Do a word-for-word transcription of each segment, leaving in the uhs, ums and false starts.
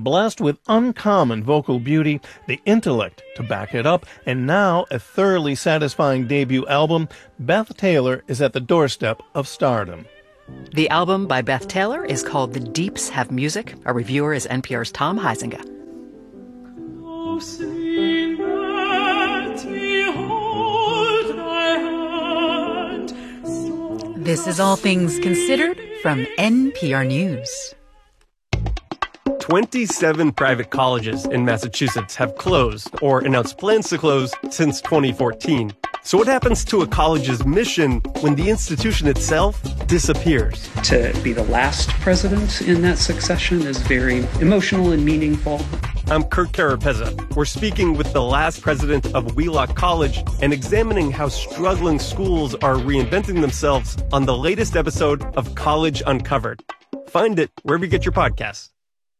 Blessed with uncommon vocal beauty, the intellect to back it up, and now a thoroughly satisfying debut album, Beth Taylor is at the doorstep of stardom. The album by Beth Taylor is called The Deeps Have Music. Our reviewer is N P R's Tom Huizinga. This is All Things Considered from N P R News. twenty-seven private colleges in Massachusetts have closed or announced plans to close since twenty fourteen. So what happens to a college's mission when the institution itself disappears? To be the last president in that succession is very emotional and meaningful. I'm Kurt Carapezza. We're speaking with the last president of Wheelock College and examining how struggling schools are reinventing themselves on the latest episode of College Uncovered. Find it wherever you get your podcasts.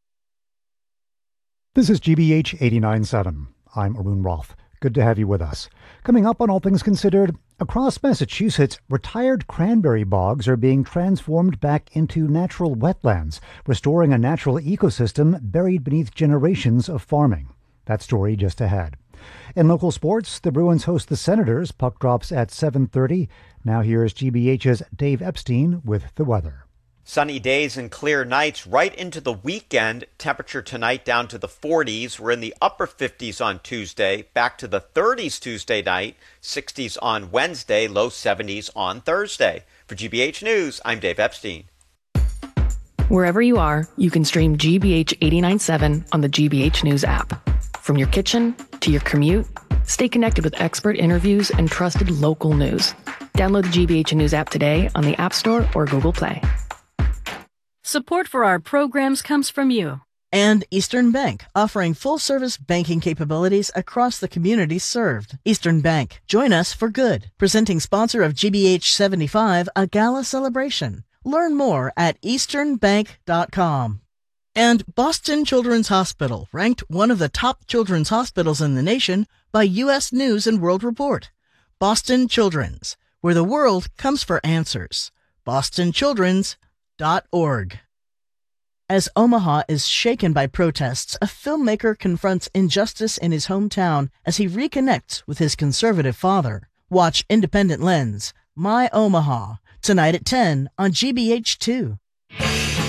This is G B H eighty-nine point seven. I'm Arun Roth. Good to have you with us. Coming up on All Things Considered, across Massachusetts, retired cranberry bogs are being transformed back into natural wetlands, restoring a natural ecosystem buried beneath generations of farming. That story just ahead. In local sports, the Bruins host the Senators. Puck drops at seven thirty. Now here's G B H's Dave Epstein with the weather. Sunny days and clear nights right into the weekend. Temperature tonight down to the forties. We're in the upper fifties on Tuesday, back to the thirties Tuesday night, sixties on Wednesday, low seventies on Thursday. For G B H News, I'm Dave Epstein. Wherever you are, you can stream G B H eighty-nine point seven on the G B H News app. From your kitchen to your commute, stay connected with expert interviews and trusted local news. Download the G B H News app today on the App Store or Google Play. Support for our programs comes from you. And Eastern Bank, offering full-service banking capabilities across the communities served. Eastern Bank, join us for good. Presenting sponsor of G B H seventy-five, a gala celebration. Learn more at eastern bank dot com. And Boston Children's Hospital, ranked one of the top children's hospitals in the nation by U S News and World Report. Boston Children's, where the world comes for answers. boston children's dot org. As Omaha is shaken by protests, a filmmaker confronts injustice in his hometown as he reconnects with his conservative father. Watch Independent Lens, My Omaha, tonight at ten on G B H two.